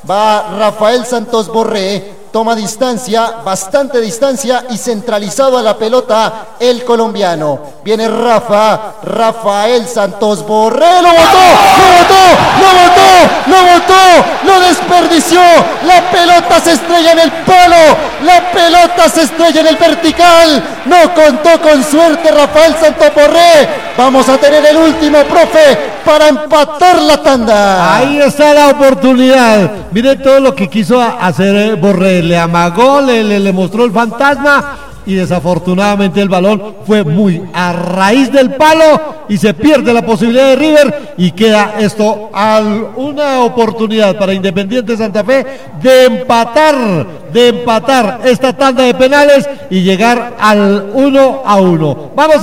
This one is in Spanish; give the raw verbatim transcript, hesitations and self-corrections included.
Va Rafael Santos Borré, toma distancia, bastante distancia y centralizado a la pelota el colombiano. Viene Rafa, Rafael Santos Borré, lo botó, lo botó, lo botó, lo botó, lo desperdició. La pelota se estrella en el palo, la pelota se estrella en el vertical. No contó con suerte Rafael Santos Borré. Vamos a tener el último, profe, para empatar la tanda. Ahí está la oportunidad. Miren todo lo que quiso hacer Borré. Le amagó, le, le, le mostró el fantasma y desafortunadamente el balón fue muy a raíz del palo y se pierde la posibilidad de River y queda esto a una oportunidad para Independiente Santa Fe de empatar, de empatar esta tanda de penales y llegar al uno a uno. Vamos